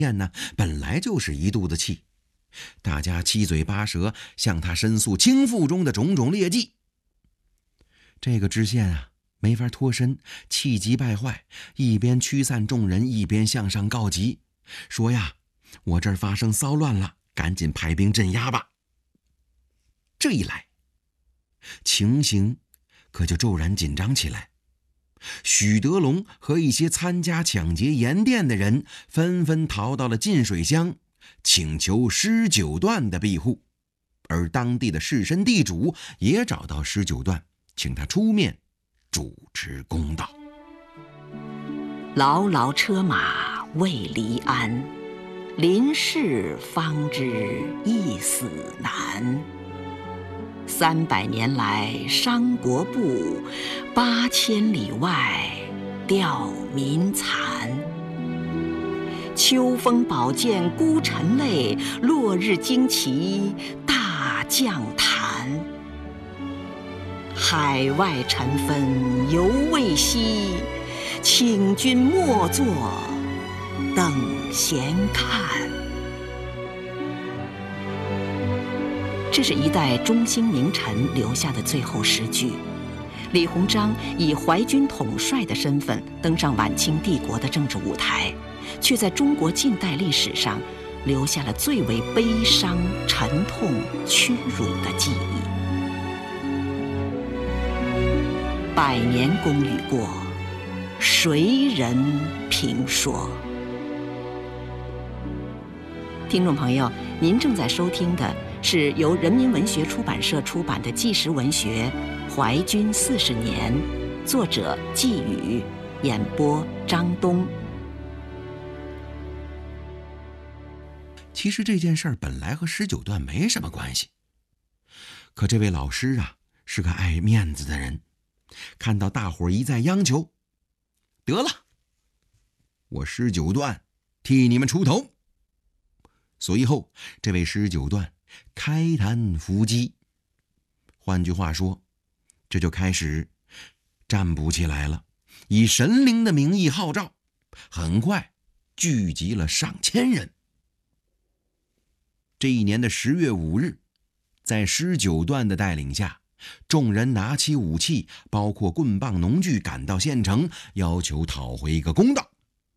燕呢，本来就是一肚子气，大家七嘴八舌向他申诉倾覆中的种种劣迹。这个知县啊，没法脱身，气急败坏，一边驱散众人，一边向上告急，说呀，我这儿发生骚乱了，赶紧派兵镇压吧。这一来，情形可就骤然紧张起来。许德龙和一些参加抢劫盐店的人纷纷逃到了进水乡，请求施九段的庇护，而当地的士绅地主也找到施九段，请他出面主持公道。 牢牢车马未离鞍，临事方知一死难。300年来伤国不，8000里外吊民残。秋风宝剑孤臣泪，落日旌旗大将坛。海外尘纷犹未息，请君莫作等闲看。这是一代中兴名臣留下的最后诗句。李鸿章以淮军统帅的身份登上晚清帝国的政治舞台，却在中国近代历史上留下了最为悲伤、沉痛、屈辱的记忆。100年功与过，谁人评说？听众朋友，您正在收听的是由人民文学出版社出版的纪实文学《淮军40年》，作者季宇，演播张东。 其实这件事儿本来和施九段没什么关系，可这位老师啊是个爱面子的人，看到大伙一再央求，得了，我施九段替你们出头。随后这位施九段开坛伏击，换句话说，这就开始占卜起来了，以神灵的名义号召，很快聚集了上千人。这一年的10月5日，在施九段的带领下，众人拿起武器，包括棍棒农具，赶到县城，要求讨回一个公道。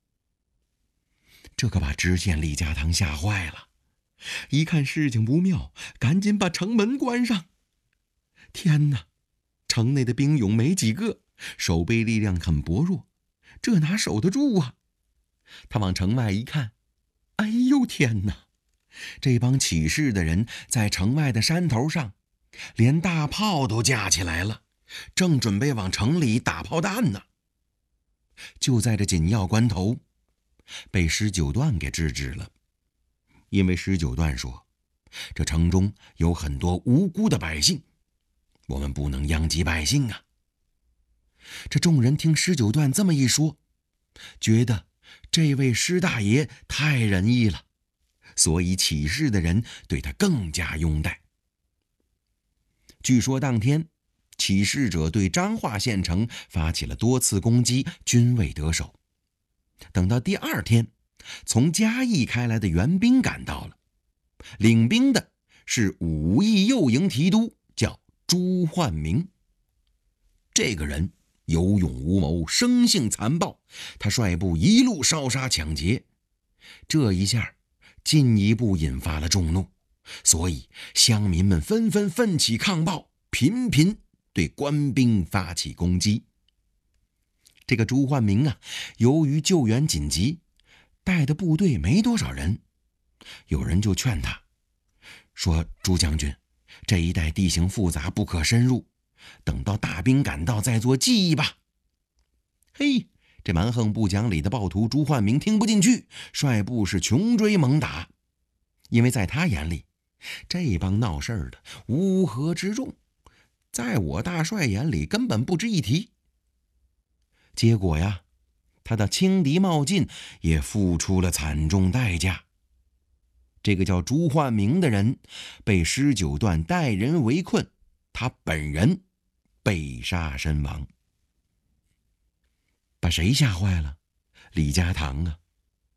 这可把知县李家堂吓坏了，一看事情不妙，赶紧把城门关上。天哪，城内的兵勇没几个，守备力量很薄弱，这哪守得住啊？他往城外一看，哎呦天哪，这帮起事的人在城外的山头上连大炮都架起来了，正准备往城里打炮弹呢。就在这紧要关头，被施九段给制止了。因为施九段说，这城中有很多无辜的百姓，我们不能殃及百姓啊。这众人听施九段这么一说，觉得这位施大爷太仁义了，所以起事的人对他更加拥戴。据说当天起事者对彰化县城发起了多次攻击，均未得手。等到第2天，从嘉义开来的援兵赶到了，领兵的是武义右营提督，叫朱焕明。这个人有勇无谋，生性残暴，他率部一路烧杀抢劫，这一下进一步引发了众怒，所以乡民们纷纷奋起抗暴，频频对官兵发起攻击。这个朱焕明啊，由于救援紧急，带的部队没多少人，有人就劝他说，朱将军，这一带地形复杂，不可深入，等到大兵赶到再做记忆吧。嘿，这蛮横不讲理的暴徒朱焕明听不进去，率部是穷追猛打。因为在他眼里，这帮闹事儿的乌合之众，在我大帅眼里根本不值一提。结果呀，他的轻敌冒进也付出了惨重代价。这个叫朱焕明的人被施九段带人围困，他本人被杀身亡。把谁吓坏了？李家堂啊！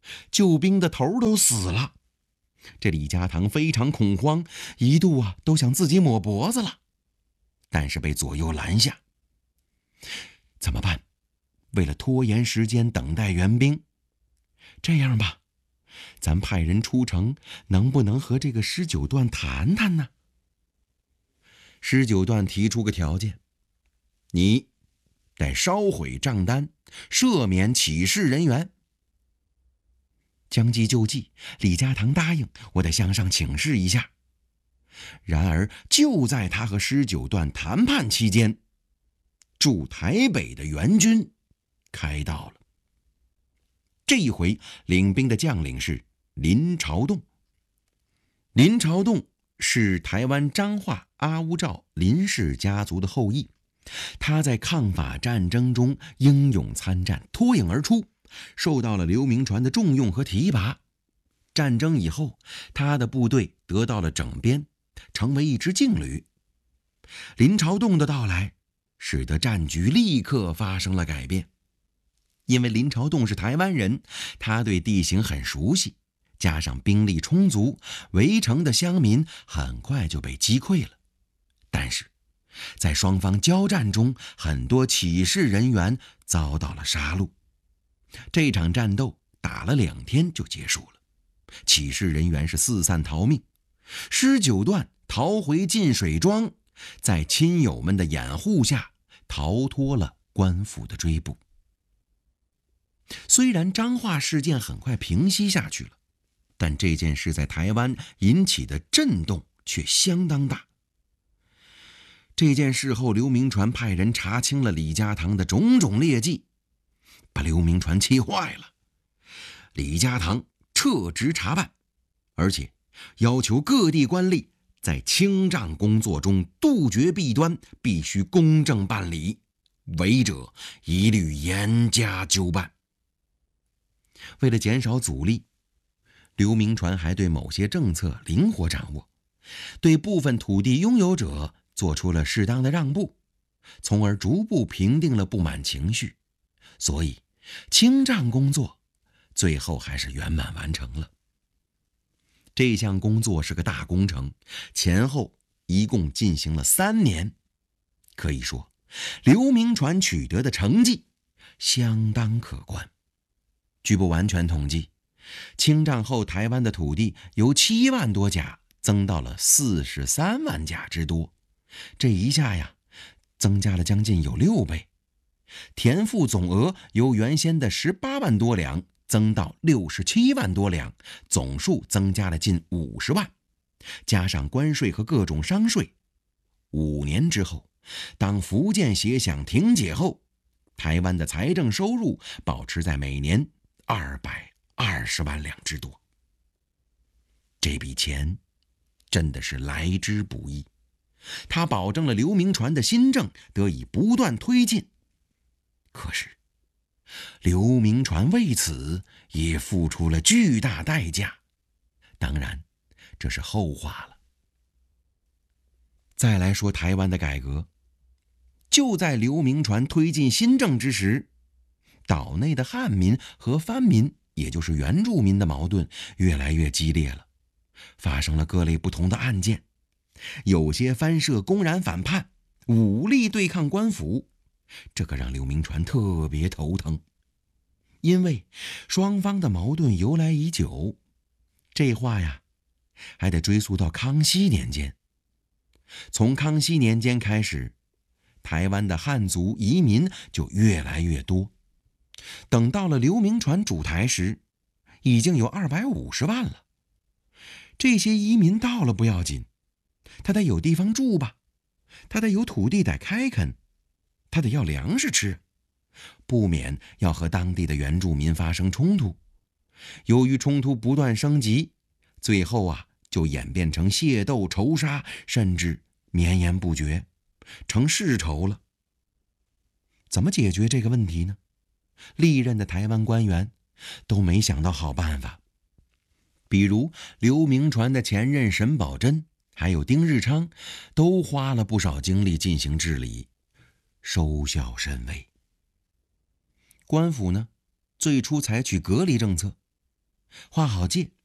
救兵的头都死了。这李家堂非常恐慌，一度都想自己抹脖子了，但是被左右拦下。怎么办？为了拖延时间等待援兵，这样吧，咱派人出城，能不能和这个施九段谈谈呢？施九段提出个条件，你得烧毁账单，赦免起事人员。将计就计，李家堂答应，我得向上请示一下。然而就在他和施九段谈判期间，驻台北的援军开到了。这一回领兵的将领是林朝栋。林朝栋是台湾彰化阿乌照林氏家族的后裔，他在抗法战争中英勇参战，脱颖而出，受到了刘铭传的重用和提拔。战争以后，他的部队得到了整编，成为一支劲旅。林朝栋的到来使得战局立刻发生了改变。因为林朝栋是台湾人，他对地形很熟悉，加上兵力充足，围城的乡民很快就被击溃了。但是在双方交战中，很多起事人员遭到了杀戮。这场战斗打了2天就结束了，起事人员是四散逃命。施九段逃回进水庄，在亲友们的掩护下逃脱了官府的追捕。虽然彰化事件很快平息下去了，但这件事在台湾引起的震动却相当大。这件事后，刘铭传派人查清了李家堂的种种劣迹，把刘铭传气坏了。李家堂撤职查办，而且要求各地官吏在清账工作中杜绝弊端，必须公正办理，违者一律严加纠办。为了减少阻力，刘铭传还对某些政策灵活掌握，对部分土地拥有者做出了适当的让步，从而逐步平定了不满情绪。所以清账工作最后还是圆满完成了。这项工作是个大工程，前后一共进行了3年。可以说刘铭传取得的成绩相当可观。据不完全统计，清账后台湾的土地由7万多甲增到了43万甲之多，这一下增加了将近有6倍。田赋总额由原先的18万多两增到67万多两，总数增加了近50万。加上关税和各种商税，5年之后，当福建协饷停解后，台湾的财政收入保持在每年220万两之多。这笔钱真的是来之不易，它保证了刘铭传的新政得以不断推进。可是刘铭传为此也付出了巨大代价，当然这是后话了。再来说台湾的改革，就在刘铭传推进新政之时，岛内的汉民和番民，也就是原住民的矛盾越来越激烈了，发生了各类不同的案件。有些番社公然反叛，武力对抗官府，这个让刘铭传特别头疼。因为双方的矛盾由来已久，这话还得追溯到康熙年间。从康熙年间开始，台湾的汉族移民就越来越多。等到了刘铭传主台时，已经有250万了。这些移民到了不要紧，他得有地方住吧，他得有土地得开垦，他得要粮食吃，不免要和当地的原住民发生冲突。由于冲突不断升级，最后就演变成械斗、仇杀，甚至绵延不绝，成世仇了。怎么解决这个问题呢？历任的台湾官员都没想到好办法。比如刘铭传的前任沈葆桢还有丁日昌，都花了不少精力进行治理，收效甚微。官府呢，最初采取隔离政策， 画好界，